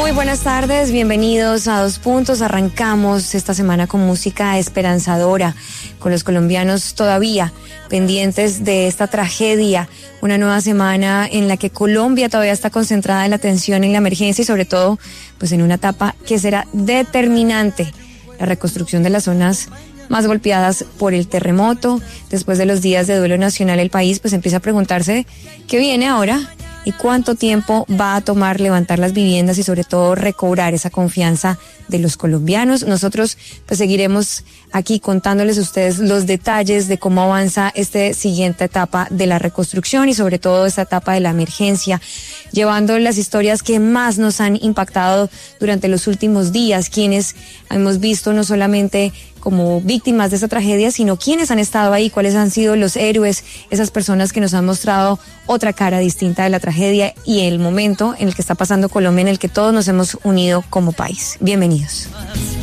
Muy buenas tardes, bienvenidos a Dos Puntos. Arrancamos esta semana con música esperanzadora, con los colombianos todavía pendientes de esta tragedia. Una nueva semana en la que Colombia todavía está concentrada en la atención en la emergencia y sobre todo pues en una etapa que será determinante, la reconstrucción de las zonas más golpeadas por el terremoto. Después de los días de duelo nacional, el país pues empieza a preguntarse qué viene ahora y cuánto tiempo va a tomar levantar las viviendas y sobre todo recobrar esa confianza de los colombianos. Nosotros pues seguiremos aquí contándoles a ustedes los detalles de cómo avanza esta siguiente etapa de la reconstrucción y sobre todo esta etapa de la emergencia, llevando las historias que más nos han impactado durante los últimos días, quienes hemos visto no solamente como víctimas de esa tragedia, sino quienes han estado ahí, cuáles han sido los héroes, esas personas que nos han mostrado otra cara distinta de la tragedia y el momento en el que está pasando Colombia, en el que todos nos hemos unido como país. Bienvenidos.